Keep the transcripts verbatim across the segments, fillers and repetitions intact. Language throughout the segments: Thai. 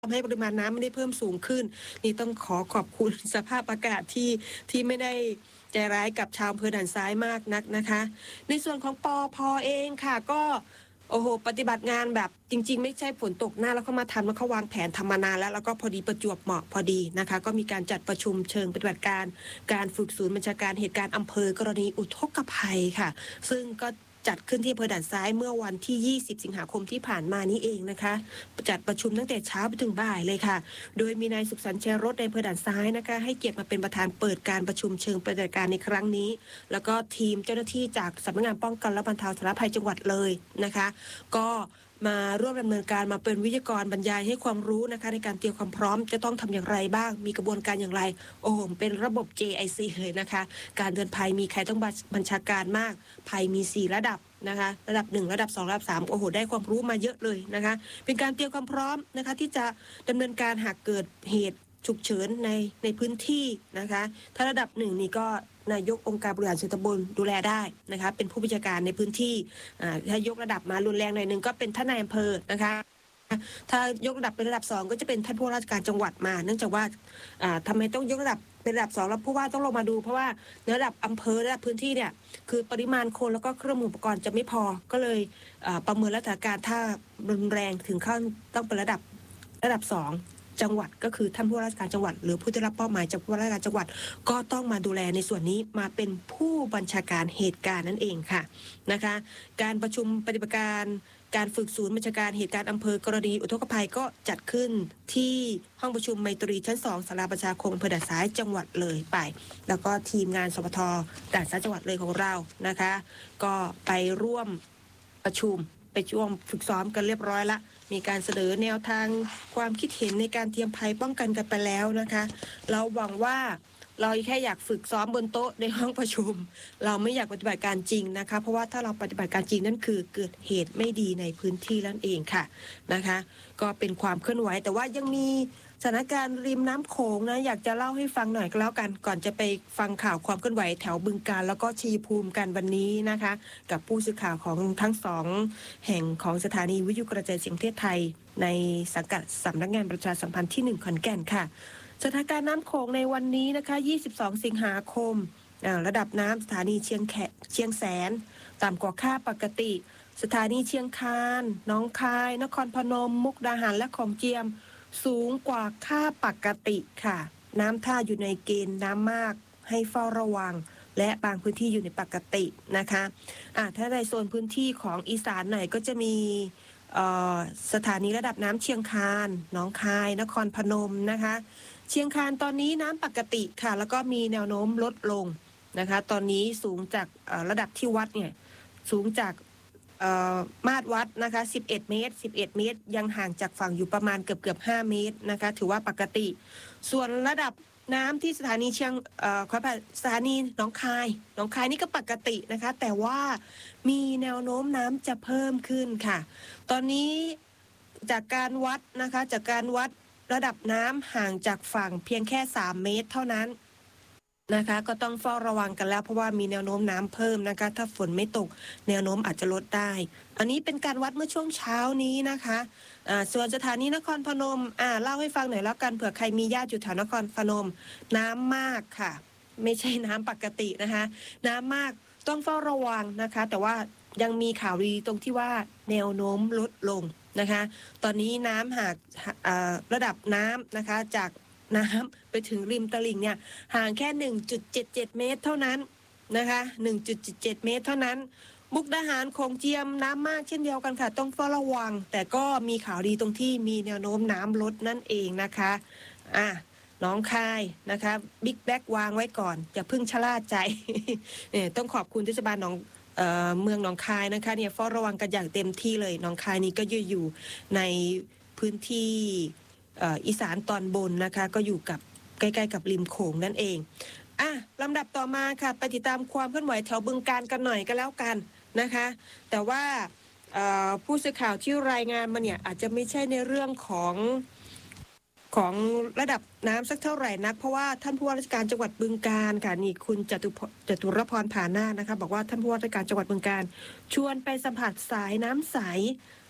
ทำให้ปริมาณน้ำไม่ได้เพิ่มสูงขึ้นนี่ต้องขอขอบคุณสภาพอากาศที่ที่ไม่ได้ใจร้ายกับชาวอำเภอด่านซ้ายมากนักนะคะ ในส่วนของปอพอเองค่ะก็โอ้โหปฏิบัติงานแบบจริงๆไม่ใช่ฝนตกหน้าแล้วเขามาทำแล้วเขาวางแผนทำมานานแล้วแล้วก็พอดีประจวบเหมาะพอดีนะคะก็มีการจัดประชุมเชิงปฏิบัติการการฝึกศูนย์บัญชาการเหตุการณ์อำเภอกรณีอุทกภัยค่ะซึ่งก็จัดขึ้นที่อำเภอด่านซ้ายเมื่อวันที่ยี่สิบสิงหาคมที่ผ่านมานี้เองนะคะจัดประชุมตั้งแต่เช้าไปถึงบ่ายเลยค่ะโดยมีนายสุขสันต์แชร์รถในอำเภอด่านซ้ายนะคะให้เกียรติมาเป็นประธานเปิดการประชุมเชิงปฏิบัติการในครั้งนี้แล้วก็ทีมเจ้าหน้าที่จากสำนักงานป้องกันและบรรเทาสาธารณภัยจังหวัดเลยนะคะก็มาร่วมดำเนินการมาเป็นวิทยากรบรรยายให้ความรู้นะคะในการเตรียมความพร้อมจะต้องทำอย่างไรบ้างมีกระบวนการอย่างไรโอ้โหเป็นระบบ เจ ไอ ซี เลยนะคะการเตือนภัยมีใครต้องบัญชาการมากภัยมีสี่ระดับนะคะระดับหนึ่งระดับสองระดับสามโอ้โหได้ความรู้มาเยอะเลยนะคะเป็นการเตรียมความพร้อมนะคะที่จะดำเนินการหากเกิดเหตุฉุกเฉินในในพื้นที่นะคะถ้าระดับหนึ่งนี่ก็นายกองค์การบริหารส่วนตำบลดูแลได้นะคะเป็นผู้บัญชาการในพื้นที่ถ้ายกระดับมารุนแรงหน่อยหนึ่งก็เป็นท่านนายอำเภอนะคะถ้ายกระดับเป็นระดับสองก็จะเป็นท่านผู้ว่าราชการจังหวัดมาเนื่องจากว่าทำไมต้องยกระดับเป็นระดับสองแล้วผู้ว่าต้องลงมาดูเพราะว่าในระดับอำเภอระดับพื้นที่เนี่ยคือปริมาณคนแล้วก็เครื่องมืออุปกรณ์จะไม่พอก็เลยประเมินสถานการณ์ถ้ารุนแรงถึงขั้นต้องเป็นระดับระดับสองจังหวัดก็คือท่านผู้ว่าราชการจังหวัดหรือผู้ได้รับเป้าหมายจากผู้ว่าราชการจังหวัดก็ต้องมาดูแลในส่วนนี้มาเป็นผู้บัญชาการเหตุการณ์นั่นเองค่ะนะคะการประชุมปฏิบัติการการฝึกศูนย์บัญชาการเหตุการณ์อำเภอกรณีอุทกภัยก็จัดขึ้นที่ห้องประชุมไมตรีชั้นสองศาลาประชาคมอำเภอด่านซ้ายจังหวัดเลยไปแล้วก็ทีมงานสปทด่านซ้ายจังหวัดเลยของเรานะคะก็ไปร่วมประชุมไปช่วงฝึกซ้อมกันเรียบร้อยละมีการเสนอแนวทางความคิดเห็นในการเตรียมภัยป้องกันกันไปแล้วนะคะเราหวังว่าเราแค่อยากฝึกซ้อมบนโต๊ะในห้องประชุมเราไม่อยากปฏิบัติการจริงนะคะเพราะว่าถ้าเราปฏิบัติการจริงนั่นคือเกิดเหตุไม่ดีในพื้นที่นั่นเองค่ะนะคะก็เป็นความเคลื่อนไหวแต่ว่ายังมีสถานการณ์ริมน้ำโขงนะอยากจะเล่าให้ฟังหน่อยก็แล้วกันก่อนจะไปฟังข่าวความเคลื่อนไหวแถวบึงกาฬแล้วก็ชัยภูมิกันวันนี้นะคะกับผู้สื่อข่าวของทั้งสองแห่งของสถานีวิทยุกระจายเสียงประเทศไทยในสังกัดสำนักงานประชาสัมพันธ์ที่หนึ่งขอนแก่นค่ะสถานการณ์น้ำโขงในวันนี้นะคะยี่สิบสองสิงหาคมระดับน้ำสถานีเชียงแขเชียงแสนต่ำกว่าค่าปกติสถานีเชียงคานหนองคายนครพนมมุกดาหารและของเจียมสูงกว่าค่าปกติค่ะน้ำท่าอยู่ในเกณฑ์น้ำมากให้เฝ้าระวังและบางพื้นที่อยู่ในปกตินะคะอ่ะถ้าในโซนพื้นที่ของอีสานหน่อยก็จะมีสถานีระดับน้ำเชียงคานหนองคายนครพนมนะคะเชียงคานตอนนี้น้ำปกติค่ะแล้วก็มีแนวโน้มลดลงนะคะตอนนี้สูงจากระดับที่วัดเนี่ยสูงจากมาตรวัดนะคะสิบเอ็ดเมตรสิบเอ็ดเมตรยังห่างจากฝั่งอยู่ประมาณเกือบเกือบห้าเมตรนะคะถือว่าปกติส่วนระดับน้ำที่สถานีเชียงเอ่อขออภัยสถานีหนองคายหนองคายนี่ก็ปกตินะคะแต่ว่ามีแนวโน้มน้ำจะเพิ่มขึ้นค่ะตอนนี้จากการวัดนะคะจากการวัดระดับน้ำห่างจากฝั่งเพียงแค่สามเมตรเท่านั้นนะคะก็ต้องเฝ้าระวังกันแล้วเพราะว่ามีแนวโน้มน้ำเพิ่มนะคะถ้าฝนไม่ตกแนวโน้มอาจจะลดได้อันนี้เป็นการวัดเมื่อช่วงเช้านี้นะคะอ่าส่วนสถานีนครพนมอ่าเล่าให้ฟังหน่อยแล้วกันเผื่อใครมีญาติอยู่แถวนครพนมน้ำมากค่ะไม่ใช่น้ำปกตินะคะน้ำมากต้องเฝ้าระวังนะคะแต่ว่ายังมีข่าวดีตรงที่ว่าแนวโน้มลดลงนะคะตอนนี้น้ำหากระดับน้ำนะคะจากน้ำไปถึงริมตลิ่งเนี่ยห่างแค่ หนึ่งจุดเจ็ดเจ็ด เมตรเท่านั้นนะคะ หนึ่งจุดเจ็ดเจ็ด เมตรเท่านั้นมุกดาหารของเจียมน้ำมากเช่นเดียวกันค่ะต้องเฝ้าระวังแต่ก็มีข่าวดีตรงที่มีแนวโน้มน้ำลดนั่นเองนะคะอ่ะน้องคายนะคะบิ๊กแบ็กวางไว้ก่อนอย่าเพิ่งชะล่าใจเนี่ยต้องขอบคุณเทศบาลหนองเอ่อเมืองหนองคายนะคะเนี่ยเฝ้าระวังกันอย่างเต็มที่เลยหนองคายนี้ก็อยู่อยู่ในพื้นที่อีสานตอนบนนะคะก็อยู่กับใกล้ๆกับริมโขงนั่นเองอ่ะลำดับต่อมาค่ะไปติดตามความเคลื่อนไหวแถวบึงกาฬกันหน่อยก็แล้วกันนะคะแต่ว่าผู้สื่อข่าวที่รายงานมาเนี่ยอาจจะไม่ใช่ในเรื่องของของระดับน้ำสักเท่าไหร่นักเพราะว่าท่านผู้ว่าราชการจังหวัดบึงกาฬค่ะนี่คุณจตุจตุรพรผานาถนะคะบอกว่าท่านผู้ว่าราชการจังหวัดบึงกาฬชวนไปสัมผัสสายน้ำใส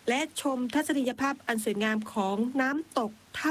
และชมทัศนียภาพอันสวยงามของน้ำตก